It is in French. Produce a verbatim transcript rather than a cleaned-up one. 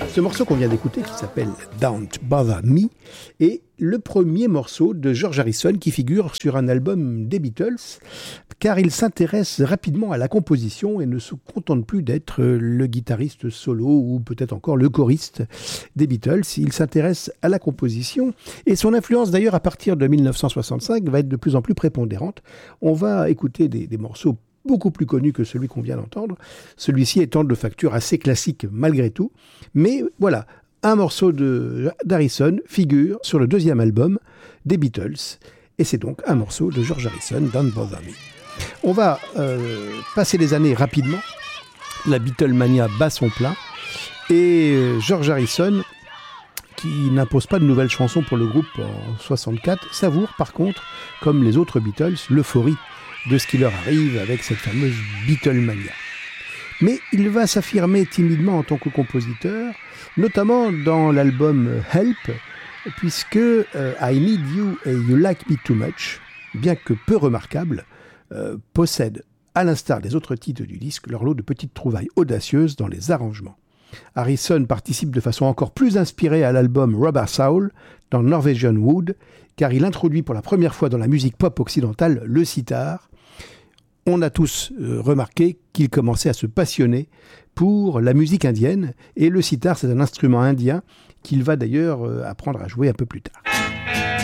Ce morceau qu'on vient d'écouter, qui s'appelle Don't Bother Me, est le premier morceau de George Harrison qui figure sur un album des Beatles, car il s'intéresse rapidement à la composition et ne se contente plus d'être le guitariste solo ou peut-être encore le choriste des Beatles. Il s'intéresse à la composition et son influence d'ailleurs à partir de mille neuf cent soixante-cinq va être de plus en plus prépondérante. On va écouter des, des morceaux beaucoup plus connu que celui qu'on vient d'entendre, celui-ci étant de facture assez classique malgré tout, mais voilà, un morceau de, d'Harrison figure sur le deuxième album des Beatles, et c'est donc un morceau de George Harrison, Don't Bother Me. On va euh, passer les années rapidement, la Beatlemania bat son plein, et George Harrison, qui n'impose pas de nouvelles chansons pour le groupe en soixante-quatre, savoure par contre, comme les autres Beatles, l'euphorie de ce qui leur arrive avec cette fameuse Beatlemania. Mais il va s'affirmer timidement en tant que compositeur, notamment dans l'album Help, puisque euh, I Need You et You Like Me Too Much, bien que peu remarquable, euh, possède, à l'instar des autres titres du disque, leur lot de petites trouvailles audacieuses dans les arrangements. Harrison participe de façon encore plus inspirée à l'album Rubber Soul dans Norwegian Wood, car il introduit pour la première fois dans la musique pop occidentale le sitar. On a tous euh, remarqué qu'il commençait à se passionner pour la musique indienne, et le sitar c'est un instrument indien qu'il va d'ailleurs euh, apprendre à jouer un peu plus tard.